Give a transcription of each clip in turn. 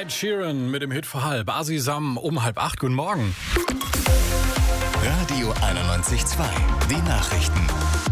Ed Sheeran mit dem Hit für halb. Asi Sam um 7:30. Guten Morgen. Radio 91.2. Die Nachrichten.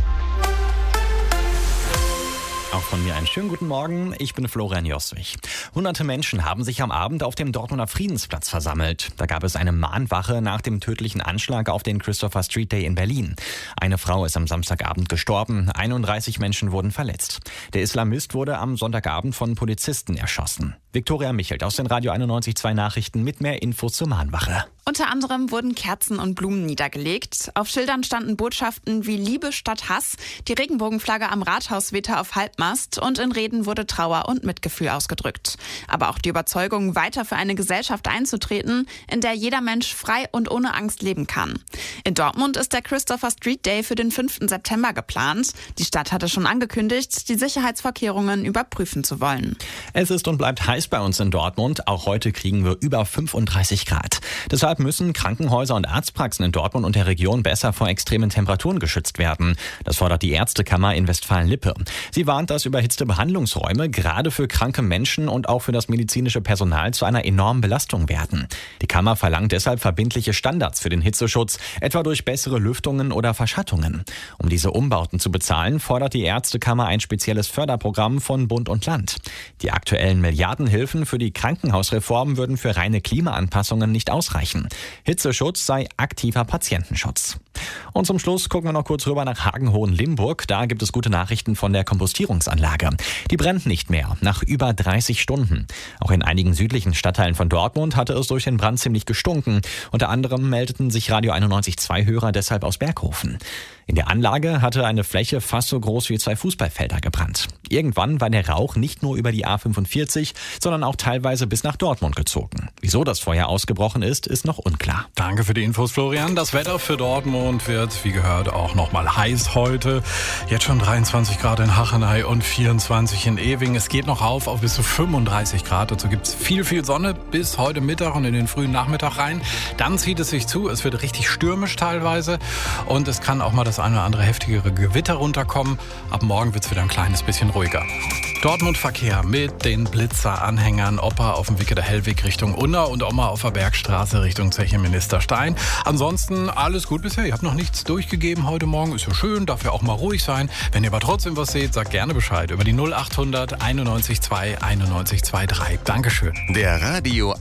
Auch von mir einen schönen guten Morgen. Ich bin Florian Joswig. Hunderte Menschen haben sich am Abend auf dem Dortmunder Friedensplatz versammelt. Da gab es eine Mahnwache nach dem tödlichen Anschlag auf den Christopher Street Day in Berlin. Eine Frau ist am Samstagabend gestorben, 31 Menschen wurden verletzt. Der Islamist wurde am Sonntagabend von Polizisten erschossen. Viktoria Michelt aus den Radio 91.2 Nachrichten mit mehr Infos zur Mahnwache. Unter anderem wurden Kerzen und Blumen niedergelegt. Auf Schildern standen Botschaften wie Liebe statt Hass. Die Regenbogenflagge am Rathaus wehte auf Halbmast und in Reden wurde Trauer und Mitgefühl ausgedrückt. Aber auch die Überzeugung, weiter für eine Gesellschaft einzutreten, in der jeder Mensch frei und ohne Angst leben kann. In Dortmund ist der Christopher Street Day für den 5. September geplant. Die Stadt hatte schon angekündigt, die Sicherheitsvorkehrungen überprüfen zu wollen. Es ist und bleibt heiß bei uns in Dortmund. Auch heute kriegen wir über 35 Grad. Deshalb müssen Krankenhäuser und Arztpraxen in Dortmund und der Region besser vor extremen Temperaturen geschützt werden. Das fordert die Ärztekammer in Westfalen-Lippe. Sie warnt, dass überhitzte Behandlungsräume gerade für kranke Menschen und auch für das medizinische Personal zu einer enormen Belastung werden. Die Kammer verlangt deshalb verbindliche Standards für den Hitzeschutz, etwa durch bessere Lüftungen oder Verschattungen. Um diese Umbauten zu bezahlen, fordert die Ärztekammer ein spezielles Förderprogramm von Bund und Land. Die aktuellen Milliardenhilfen für die Krankenhausreform würden für reine Klimaanpassungen nicht ausreichen. Hitzeschutz sei aktiver Patientenschutz. Und zum Schluss gucken wir noch kurz rüber nach Hagenhohen-Limburg. Da gibt es gute Nachrichten von der Kompostierungsanlage. Die brennt nicht mehr, nach über 30 Stunden. Auch in einigen südlichen Stadtteilen von Dortmund hatte es durch den Brand ziemlich gestunken. Unter anderem meldeten sich Radio 91.2 Hörer deshalb aus Berghofen. In der Anlage hatte eine Fläche fast so groß wie 2 Fußballfelder gebrannt. Irgendwann war der Rauch nicht nur über die A45, sondern auch teilweise bis nach Dortmund gezogen. Wieso das Feuer ausgebrochen ist noch unklar. Danke für die Infos, Florian. Das Wetter für Dortmund wird, wie gehört, auch nochmal heiß heute. Jetzt schon 23 Grad in Hachenay und 24 in Ewing. Es geht noch auf bis zu 35 Grad. Dazu gibt es viel Sonne bis heute Mittag und in den frühen Nachmittag rein. Dann zieht es sich zu. Es wird richtig stürmisch teilweise. Und es kann auch mal das eine oder andere heftigere Gewitter runterkommen. Ab morgen wird es wieder ein kleines bisschen ruhiger. Dortmund-Verkehr mit den Blitzer-Anhängern. Opa auf dem Wicketer Hellweg Richtung Unna und Oma auf der Bergstraße Richtung Zeche Ministerstein. Ansonsten alles gut bisher. Ihr habt noch nichts durchgegeben heute Morgen. Ist ja schön, darf ja auch mal ruhig sein. Wenn ihr aber trotzdem was seht, sagt gerne Bescheid über die 0800 91 2 91 23. Dankeschön. Der Radio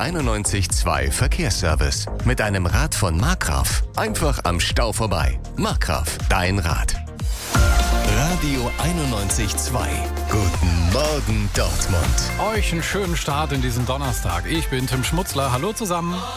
91.2 Verkehrsservice. Mit einem Rad von Markgraf. Einfach am Stau vorbei. Markgraf, dein Rad. Radio 91.2. Guten Morgen, Dortmund. Euch einen schönen Start in diesen Donnerstag. Ich bin Tim Schmutzler. Hallo zusammen.